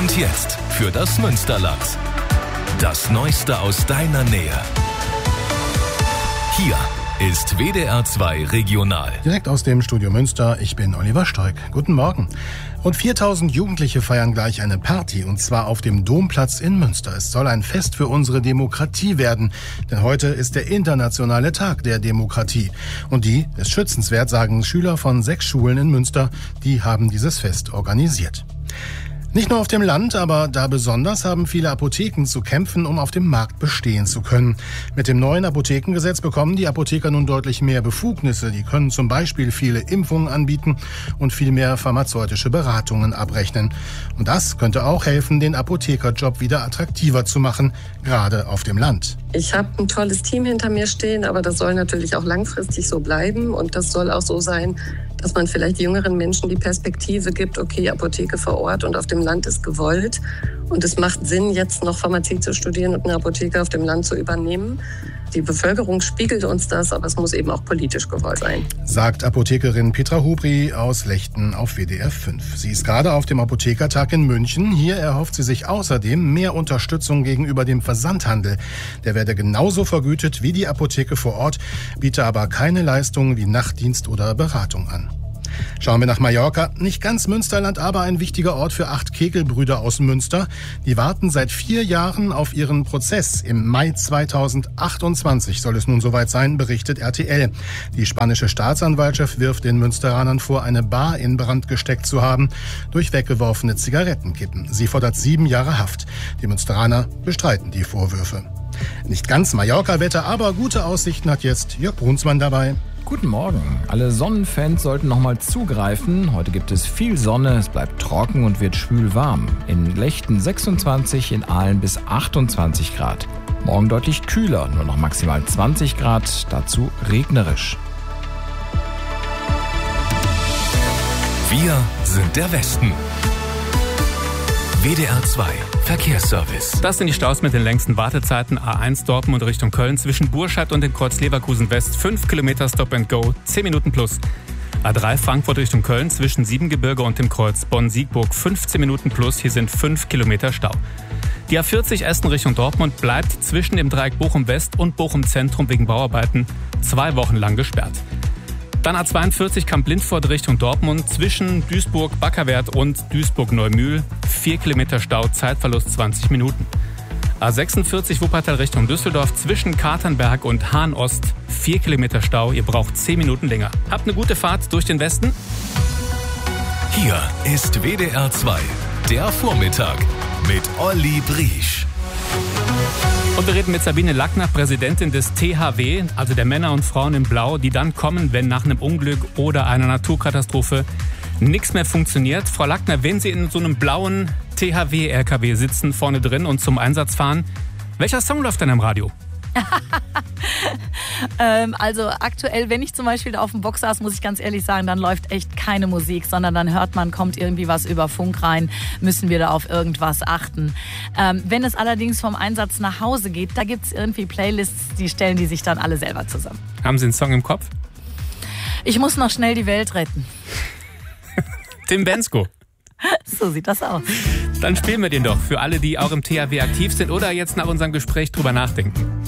Und jetzt für das Münsterland. Das Neueste aus deiner Nähe. Hier ist WDR 2 Regional. Direkt aus dem Studio Münster, ich bin Oliver Stoik. Guten Morgen. Rund 4000 Jugendliche feiern gleich eine Party, und zwar auf dem Domplatz in Münster. Es soll ein Fest für unsere Demokratie werden, denn heute ist der internationale Tag der Demokratie. Und die ist schützenswert, sagen Schüler von 6 Schulen in Münster. Die haben dieses Fest organisiert. Nicht nur auf dem Land, aber da besonders haben viele Apotheken zu kämpfen, um auf dem Markt bestehen zu können. Mit dem neuen Apothekengesetz bekommen die Apotheker nun deutlich mehr Befugnisse. Die können zum Beispiel viele Impfungen anbieten und viel mehr pharmazeutische Beratungen abrechnen. Und das könnte auch helfen, den Apothekerjob wieder attraktiver zu machen, gerade auf dem Land. Ich habe ein tolles Team hinter mir stehen, aber das soll natürlich auch langfristig so bleiben. Und das soll auch so sein, dass man vielleicht jüngeren Menschen die Perspektive gibt, okay, Apotheke vor Ort und auf dem Land ist gewollt. Und es macht Sinn, jetzt noch Pharmazie zu studieren und eine Apotheke auf dem Land zu übernehmen. Die Bevölkerung spiegelt uns das, aber es muss eben auch politisch gewollt sein. Sagt Apothekerin Petra Hubri aus Lechten auf WDR 5. Sie ist gerade auf dem Apothekertag in München. Hier erhofft sie sich außerdem mehr Unterstützung gegenüber dem Versandhandel. Der werde genauso vergütet wie die Apotheke vor Ort, biete aber keine Leistungen wie Nachtdienst oder Beratung an. Schauen wir nach Mallorca. Nicht ganz Münsterland, aber ein wichtiger Ort für 8 Kegelbrüder aus Münster. Die warten seit 4 Jahren auf ihren Prozess. Im Mai 2028 soll es nun soweit sein, berichtet RTL. Die spanische Staatsanwaltschaft wirft den Münsteranern vor, eine Bar in Brand gesteckt zu haben durch weggeworfene Zigarettenkippen. Sie fordert 7 Jahre Haft. Die Münsteraner bestreiten die Vorwürfe. Nicht ganz Mallorca-Wetter, aber gute Aussichten hat jetzt Jörg Brunsmann dabei. Guten Morgen. Alle Sonnenfans sollten nochmal zugreifen. Heute gibt es viel Sonne, es bleibt trocken und wird schwül warm. In Lechten 26, in Aalen bis 28 Grad. Morgen deutlich kühler, nur noch maximal 20 Grad, dazu regnerisch. Wir sind der Westen. WDR 2 Verkehrsservice. Das sind die Staus mit den längsten Wartezeiten. A1 Dortmund Richtung Köln zwischen Burscheid und dem Kreuz Leverkusen West. 5 Kilometer Stop and Go, 10 Minuten plus. A3 Frankfurt Richtung Köln zwischen Siebengebirge und dem Kreuz Bonn-Siegburg. 15 Minuten plus, hier sind 5 Kilometer Stau. Die A40 Essen Richtung Dortmund bleibt zwischen dem Dreieck Bochum West und Bochum Zentrum wegen Bauarbeiten 2 Wochen lang gesperrt. Dann A42 Kamp-Lindfort Richtung Dortmund zwischen Duisburg-Backerwerth und Duisburg-Neumühl. 4 Kilometer Stau, Zeitverlust 20 Minuten. A46 Wuppertal Richtung Düsseldorf zwischen Katernberg und Hahn-Ost. 4 Kilometer Stau, ihr braucht 10 Minuten länger. Habt eine gute Fahrt durch den Westen. Hier ist WDR 2, der Vormittag mit Olli Briesch. Und wir reden mit Sabine Lackner, Präsidentin des THW, also der Männer und Frauen in Blau, die dann kommen, wenn nach einem Unglück oder einer Naturkatastrophe nichts mehr funktioniert. Frau Lackner, wenn Sie in so einem blauen THW-RKW sitzen, vorne drin und zum Einsatz fahren, welcher Song läuft dann im Radio? Also aktuell, wenn ich zum Beispiel auf dem Box saß, muss ich ganz ehrlich sagen, dann läuft echt keine Musik, sondern dann hört man, kommt irgendwie was über Funk rein, müssen wir da auf irgendwas achten. Wenn es allerdings vom Einsatz nach Hause geht, da gibt es irgendwie Playlists, die stellen die sich dann alle selber zusammen. Haben Sie einen Song im Kopf? Ich muss noch schnell die Welt retten. Tim Bendzko. So sieht das aus. Dann spielen wir den doch für alle, die auch im THW aktiv sind oder jetzt nach unserem Gespräch drüber nachdenken.